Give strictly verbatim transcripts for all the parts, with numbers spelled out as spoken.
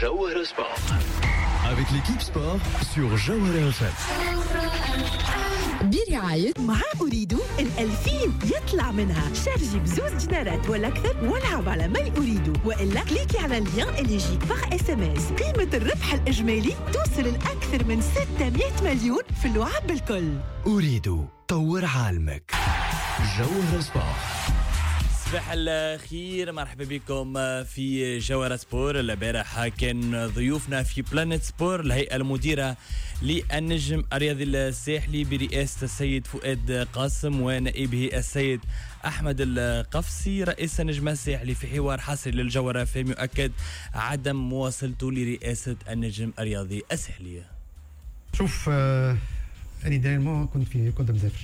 Jawara Sport. Avec l'équipe sport sur Jawara F M. برعاية مع أريد الألفين يطلع منها شارجي بزوز دينارات ولا أكثر والعب على ما أريد وإلا كليكي على اللين اللي يجيك باغ اس ام اس. قيمة الربح الإجمالي توصل لأكثر من ستمائة مليون في اللعب بالكل. أريد طور عالمك. جوهرة سبورت. صباح الخير، مرحبا بكم في جوهرة سبور. البارح كان ضيوفنا في بلانيت سبور الهيئة المديرة للنجم الرياضي الساحلي برئاسة السيد فؤاد قاسم ونائبه السيد أحمد القفصي رئيس النجم الساحلي. في حوار حصري للجوهرة فيم يؤكد عدم مواصلته لرئاسة النجم الرياضي الساحلي. شوف آه أنا دائما كنت في كنت مسافر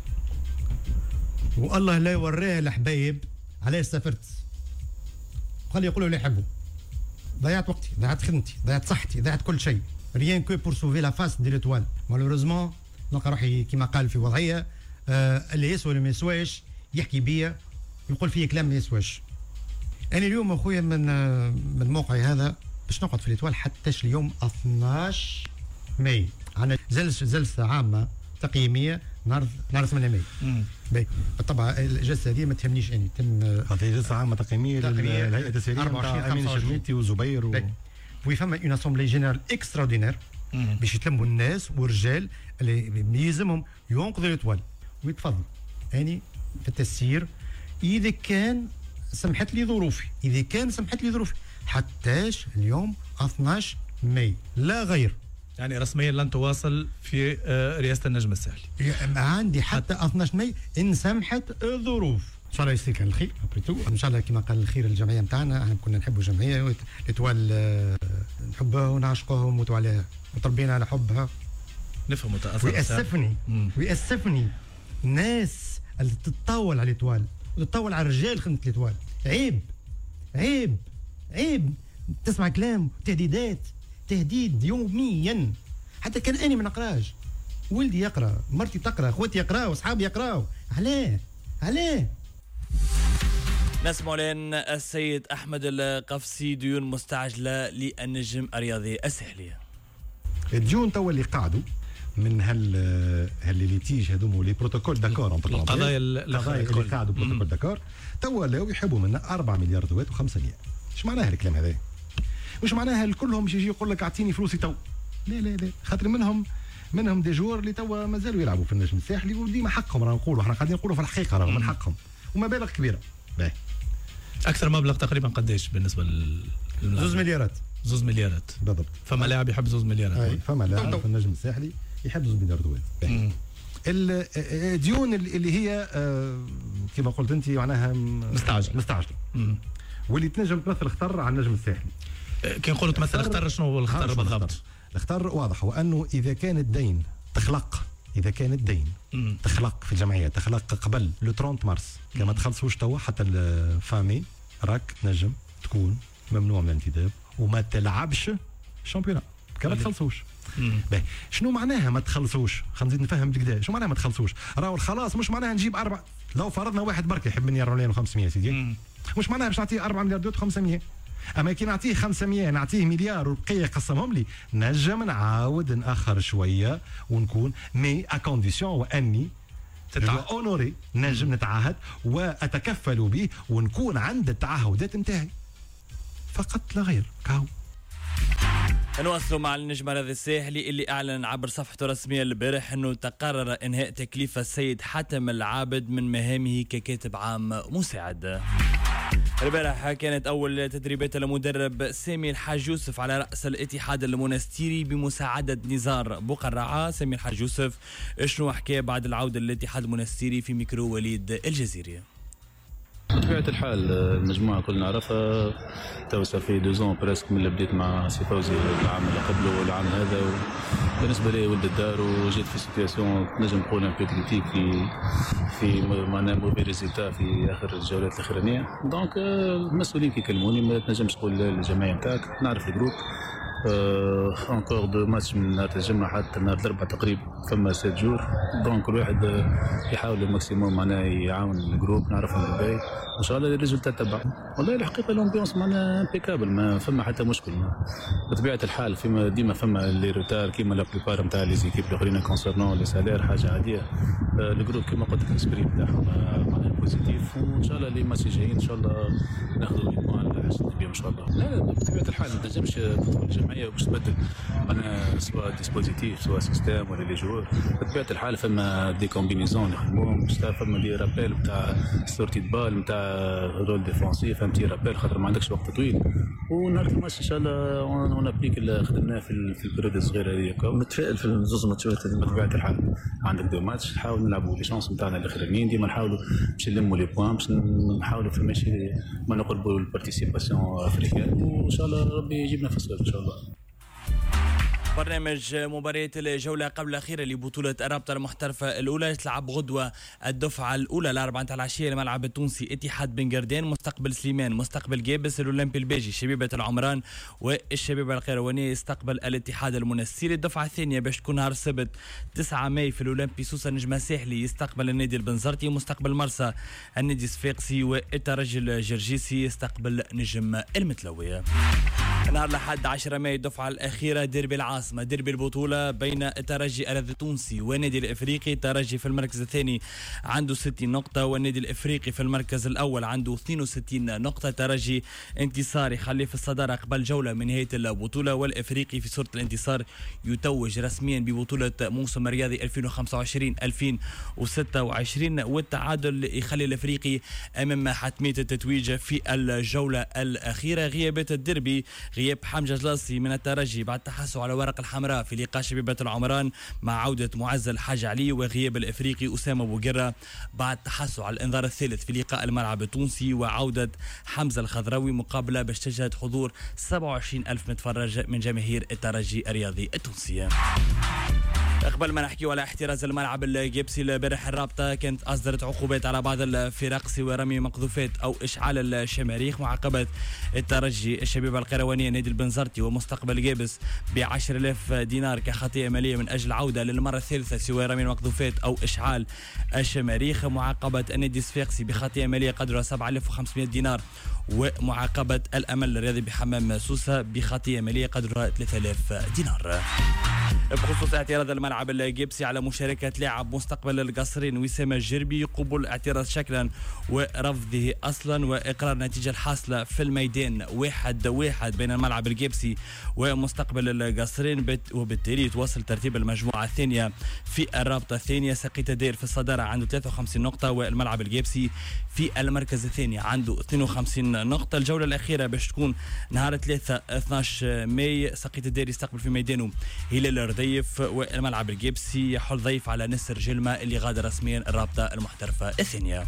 والله لا يوريه الحبايب عليه سافرت خلي يقولوا اللي يحبوا. ضيعت وقتي، ضيعت خدمتي، ضيعت صحتي، ضيعت كل شيء ريان كو بور سوفي لا فاس دي ليتوال. مالوريزمون نلقى روحي كما قال في وضعيه آه اللي يسوى اللي ما يسواش يحكي بيا يقول فيه كلام ما يسواش. انا اليوم اخويا من آه من موقعي هذا باش نقعد في ليتوال حتى اليوم اثناش ماي. عندنا جلسه جلسه عامه تقييميه نهار نهار ثمانية ماي. باهي طبعا الجلسه هذه ما تهمنيش اني تم هذه جلسه عامه تقييميه للهيئه التسييريه نتاع امين الشرميتي وزبير و... وي فما اون اسامبلي جينيرال اكستراوردينير باش يتلموا الناس والرجال اللي يلزمهم ينقذوا الاتوال ويتفضل. اني في التسيير اذا كان سمحت لي ظروفي اذا كان سمحت لي ظروفي حتىش اليوم اثناش ماي لا غير. يعني رسميا لن تواصل في رئاسة النجم الساحلي. عندي حتى اثناش ماي ان سمحت الظروف. ان شاء الله يصير كان الخير ابريتو ان شاء الله كما قال الخير الجمعيه نتاعنا. احنا كنا نحبوا الجمعيه الاتوال نحبها ونعشقهم وتواليها وتربينا على حبها. نفهم متاثر. ويأسفني ويأسفني ناس اللي تتطاول على الاتوال وتتطاول على الرجال خدمه الاتوال. عيب عيب عيب. تسمع كلام تهديدات تهديد يوميا. حتى كان اني ما نقراش ولدي يقرا مرتي تقرا اخوتي يقراوا اصحابي يقراوا. علاه علاه؟ نسمع لين السيد أحمد القفصي ديون مستعجلة للنجم الرياضي الساحلي. الديون توا اللي قاعدوا من هال هالليتيج هذوما لي بروتوكول داكور انت القضايا اللي قاعدوا بروتوكول داكور توا لاو يحبوا منا أربعة مليار دوات وخمسمية. ايش معناها الكلام هذا؟ مش معناها الكلهم يجي يقول لك اعطيني فلوسي تو. لا لا لا خاطر منهم منهم دي جور اللي توا مازالوا يلعبوا في النجم الساحلي وديما حقهم راه نقولوا احنا قاعدين نقولوا في الحقيقه راه من حقهم ومبالغ كبيره. باهي اكثر مبلغ تقريبا قداش بالنسبه لل زوز مليارات زوز مليارات بالضبط. فما لاعب يحب زوز مليارات. اي فما لاعب في النجم الساحلي يحب زوز مليار دوات. الديون اللي هي آه كما قلت انت معناها مستعجله مستعجله واللي تنجم تمثل الخطر على النجم الساحلي. كي نقولوا تمثل الخطر شنو هو الخطر بالضبط؟ الخطر واضح هو انه اذا كان الدين تخلق اذا كان الدين مم. تخلق في الجمعيه تخلق قبل لو ثلاثين مارس كما تخلصوش توا حتى الفامي راك نجم تكون ممنوع من الانتداب وما تلعبش شامبيونات كما تخلصوش. باهي شنو معناها ما تخلصوش؟ خلينا نزيد نفهم بكدا شنو معناها ما تخلصوش. راهو خلاص مش معناها نجيب أربعة. لو فرضنا واحد برك يحب مني أربعة مليون وخمسمية سيدي مم. مش معناها باش نعطيه أربعة مليار دوت وخمسمية. اما كي نعطيه خمسمية نعطيه مليار والبقيه يقسمهم لي نجم نعاود ناخر شويه ونكون مي ا كونديسيون واني اونوري نجم نتعاهد واتكفل به ونكون عند التعهدات نتاعي فقط لا غير. كاو نواصلوا مع النجم الرياضي الساحلي اللي اعلن عبر صفحته الرسميه البارح انه تقرر انهاء تكليف السيد حاتم العابد من مهامه ككاتب عام مساعد. البارح كانت أول تدريبات المدرب سامي الحاج يوسف على رأس الاتحاد المونستيري بمساعدة نزار بقرعة. سامي الحاج يوسف شنو حكى بعد العودة للاتحاد المونستيري في ميكرو وليد الجزيري؟ بطبيعة الحال المجموعة كلنا نعرفها تو صار في دوزون بريسك من اللي بديت مع سي فوزي العام اللي قبله والعام هذا. بالنسبة لي ولد الدار وجيت في سيتياسيون نجم نقول ان بو كريتيك في في معناها موفي ريزلتا في اخر الجولات الاخرانية. دونك المسؤولين كي يكلموني ما تنجمش تقول الجماعة نتاعك نعرف الجروب انكور دو ماتش من نهار الجمعه حتى نهار الاربعاء تقريبا فما ست جور. دونك كل واحد يحاول الماكسيموم معناها يعاون الجروب نعرفهم بالباهي ان شاء الله الريزولتا تبع. والله الحقيقه الامبيونس معناها امبيكابل ما فما حتى مشكل. بطبيعه الحال فيما ديما فما لي روتار كيما لا بليبار نتاع لي زيكيب الاخرين كونسيرنون لي سالير حاجه عاديه. الجروب كيما قلت لك السبريت تاعهم معناها بوزيتيف وان شاء الله لي ماتش جايين ان شاء الله ناخذوا لي بوان على حسب بهم ان شاء الله. لا لا بطبيعه الحال ما تنجمش تدخل الجمعيه باش تبدل معناها سواء ديسبوزيتيف سواء سيستم ولا لي جوور. بطبيعه الحال فما دي كومبينيزون يخدموهم فما دي رابيل نتاع سورتي بال نتاع رول ديفونسيف فهمتي رابيل خاطر ما عندكش وقت طويل. ونهار الماتش ان شاء الله اون ابليك اللي خدمناه في في البريود الصغيره هذيك. متفائل في الزوز ماتشات بطبيعه الحال. عندك دو ماتش نحاول نلعبوا لي شانس نتاعنا الاخرانيين ديما نحاولوا باش نلموا لي بوان باش نحاولوا في ماشي ما نقربوا البارتيسيباسيون افريكان وان شاء الله ربي يجيبنا في الصيف ان شاء الله. برنامج مباريات الجولة قبل الأخيرة لبطولة الرابطة المحترفة الأولى تلعب غدوة الدفعة الأولى الأربعة نتاع العشية الملعب التونسي اتحاد بن قردان مستقبل سليمان مستقبل جابس الأولمبي الباجي شبيبة العمران والشبيبة القيروانية يستقبل الاتحاد المنسيري. الدفعة الثانية باش تكون نهار السبت تسعة ماي في الأولمبي سوسة نجمة ساحلي يستقبل النادي البنزرتي مستقبل مرسى النادي الصفاقسي والترجي الجرجيسي يستقبل نجم المتلوية. نهار الأحد عشرة ماي الدفعة الأخيرة ديربي العاصمة ديربي البطولة بين الترجي التونسي والنادي الإفريقي. الترجي في المركز الثاني عنده ستين نقطة والنادي الإفريقي في المركز الأول عنده اثنين وستين نقطة. الترجي انتصار يخليه في الصدارة قبل جولة من نهاية البطولة والإفريقي في صورة الانتصار يتوج رسميا ببطولة موسم رياضي ألفين وخمسة وعشرين ألفين وستة وعشرين والتعادل يخلي الإفريقي أمام حتمية التتويج في الجولة الأخيرة. غيابات الديربي غياب حمزة جلاصي من الترجي بعد تحصل على ورق الحمراء في لقاء شبيبة العمران مع عودة معز الحاج علي وغياب الإفريقي أسامة بوقرة بعد تحصل على الإنذار الثالث في لقاء الملعب التونسي وعودة حمزة الخضراوي مقابلة باش تشهد حضور سبعة وعشرين ألف متفرج من جماهير الترجي الرياضي التونسي. قبل ما نحكيو على احتراز الملعب الجيبسي البارح الرابطة كانت أصدرت عقوبات على بعض الفرق سوى رمي مقذوفات أو إشعال الشماريخ معاقبة الترجي الشبيبة القيروانية نادي البنزرتي ومستقبل جابس بعشر آلاف دينار كخطيئة مالية من أجل عودة للمرة الثالثة سوى رمي المقذوفات أو إشعال الشماريخ. معاقبة النادي الصفاقسي بخطيئة مالية قدرها سبعة آلاف وخمسمائة دينار ومعاقبة الأمل الرياضي بحمام سوسة بخطيئة مالية قدرها ثلاثة آلاف دينار. بخصوص اعتراض الملعب الجيبسي على مشاركة لاعب مستقبل القصرين وسام الجربي قبول اعتراض شكلا ورفضه أصلا وإقرار نتيجة الحاصلة في الميدان واحد واحد بين الملعب الجيبسي ومستقبل القصرين وبالتالي يتواصل ترتيب المجموعة الثانية في الرابطة الثانية. سقيت دير في الصدارة عنده ثلاثة وخمسين نقطة والملعب الجيبسي في المركز الثاني عنده اثنين وخمسين نقطة. الجولة الأخيرة باش تكون نهار ثلاثة اثناش ماي سقيت دير يستقبل في ميدانه هلال الرديف والملعب الجيبسي يحل ضيف على نسر جلمة اللي غادر رسميا الرابطة المحترفة الثانية.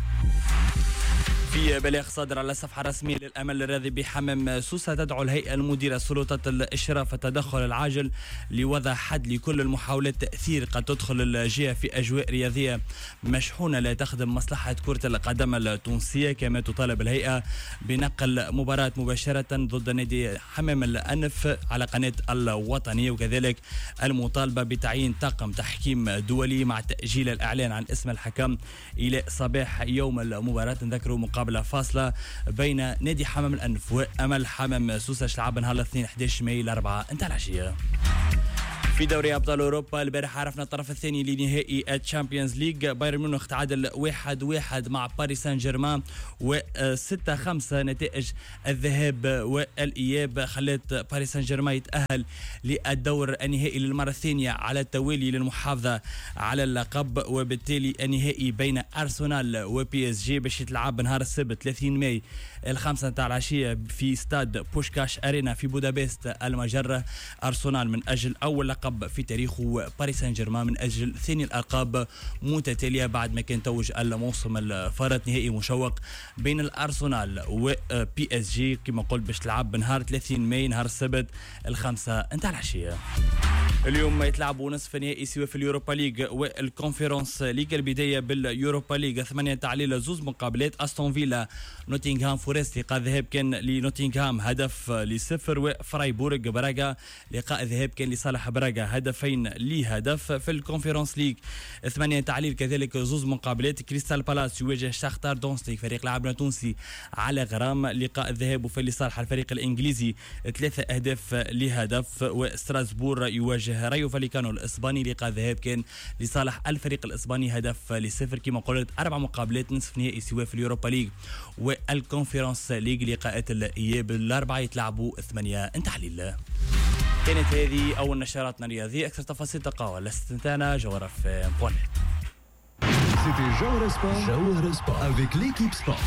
في بلاغ صادر على الصفحة الرسمية للأمل الرياضي بحمام سوسة تدعو الهيئة المديرة سلطات الإشراف التدخل العاجل لوضع حد لكل المحاولات تأثير قد تدخل الجهة في أجواء رياضية مشحونة لا تخدم مصلحة كرة القدم التونسية. كما تطالب الهيئة بنقل مباراة مباشرة ضد نادي حمام الأنف على قناة الوطنية وكذلك المطالبة بتعيين طاقم تحكيم دولي مع تأجيل الإعلان عن اسم الحكم إلى صباح يوم المباراة. نذكروا مقابلة فاصلة بين نادي حمام الأنف وأمل حمام سوسة تلعب نهار الاثنين أحد عشر ماي الأربعاء نتاع العشية. في دوري ابطال اوروبا البارح عرفنا الطرف الثاني لنهائي الشامبيونز ليج. بايرن ميونخ تعادل واحد واحد مع باريس سان جيرمان وستة خمسة نتائج الذهاب والاياب خلت باريس سان جيرمان يتاهل للدور النهائي للمره الثانيه على التوالي للمحافظه على اللقب. وبالتالي النهائي بين ارسنال وبي اس جي باش يتلعب نهار السبت ثلاثين ماي الخامسة نتاع العشيه في استاد بوشكاش ارينا في بودابست المجره. ارسنال من اجل اول لقب في تاريخه، باريس سان جيرمان من اجل ثاني الالقاب متتاليه بعد ما كان توج الموسم الفارط. نهائي مشوق بين الارسنال وبي اس جي كما قلت باش تلعب نهار ثلاثين ماي نهار السبت الخامسة نتاع العشيه. اليوم يتلعبوا نصف نهائي سواء في اليوروبا ليج والكونفرنس ليج. البدايه باليوروبا ليج، ثمانيه تعليل زوز مقابلات. استون فيلا نوتنغهام فورست، لقاء ذهاب كان لنوتنغهام هدف لصفر، وفرايبورغ براغا لقاء ذهاب كان لصالح براغا هدفين لهدف. في الكونفرنس ليج ثمانيه تعليل كذلك زوز مقابلات. كريستال بالاس يواجه شاختار دونستيك، فريق لاعبنا تونسي على غرام، لقاء الذهاب وفي لصالح الفريق الانجليزي ثلاثه اهداف لهدف. وستراسبور يواجه رايو فاليكانو الاسباني، لقاء ذهاب كان لصالح الفريق الاسباني هدف لصفر. كما قلت اربع مقابلات نصف نهائي سواء في اليوروبا ليج والكونفرنس ليج. لقاءات الاياب الاربعه يتلعبوا ثمانيه تحليل. كانت هذه اول نشراتنا الرياضيه. اكثر تفاصيل تلقاوها لاستنتانا جوهره في بوانت. C'était Jawara Sport, Jawara Sport avec l'équipe sport.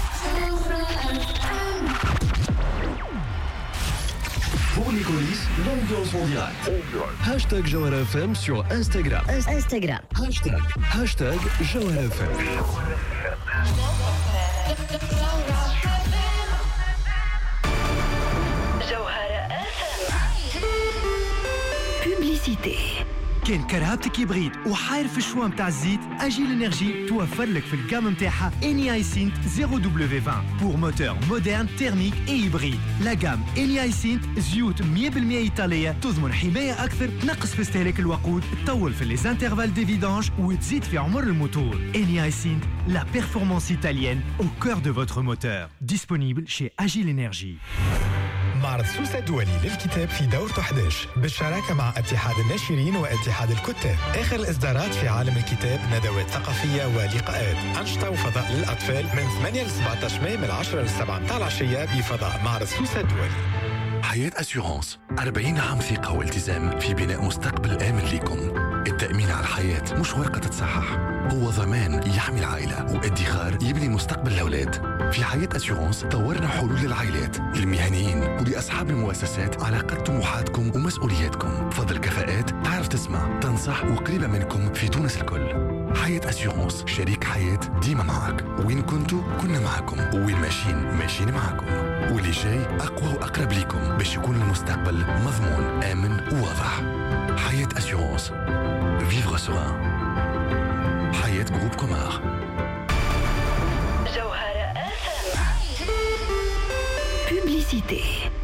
Pour les coulisses, l'ambiance en direct. Hashtag Jawara F M sur Instagram. Instagram. Hashtag, hashtag Jawara F M. Publicité. كان كرهبتك يبغيد وحاير في الشوا متاع الزيت، اجيل انرجي توفر لك في الجام متاعها اني اي سينت صفر دبليو عشرين بور موتور مودرن تيرميك اي هيبريد. لا جام اني اي سينت زيوت مية بالمية ايطاليه، تضمن حمايه اكثر، تنقص في استهلاك الوقود، تطول في لي انترفال دي فيدانج وتزيد في عمر الموتور. اني اي سينت لا بيرفورمانس ايطاليenne au cœur de votre moteur. disponible chez Agile Energy. معرض سوسة الدولي للكتاب في دورته أحد عشر بالشراكة مع اتحاد الناشرين واتحاد الكتاب. آخر الإصدارات في عالم الكتاب، ندوات ثقافية ولقاءات، أنشطة وفضاء للأطفال من ثمانية ل سبعة عشر ماي، من عشرة ل سبعة متاع العشية بفضاء معرض سوسة الدولي. حياة أسيورانس، أربعين عام ثقة والتزام في بناء مستقبل آمن لكم. التأمين على الحياة مش ورقة تتصحح، هو ضمان يحمي العائلة وادخار يبني مستقبل الأولاد. في حياة أسيورانس طورنا حلول للعائلات، للمهنيين ولأصحاب المؤسسات على قد طموحاتكم ومسؤولياتكم. فضل كفاءات تعرف تسمع، تنصح وقريبة منكم في تونس الكل. حياة أسيورانس، شريك حياة ديما معك، وين كنتوا كنا معكم، وين ماشيين ماشيين معكم، واللي جاي أقوى وأقرب لكم باش يكون المستقبل مضمون آمن وواضح. حياة أسيورانس، vivre serein. حياة جروب كومار. Publicité.